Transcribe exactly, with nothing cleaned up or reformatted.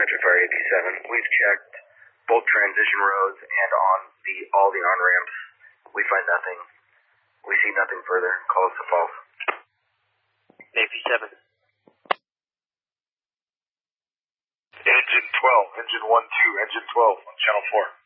Metro Fire A P seven. We've checked both transition roads and on the all the on-ramps. We find nothing. We see nothing further. Call us to false. A P seven. Engine twelve, engine one two, engine twelve on channel four.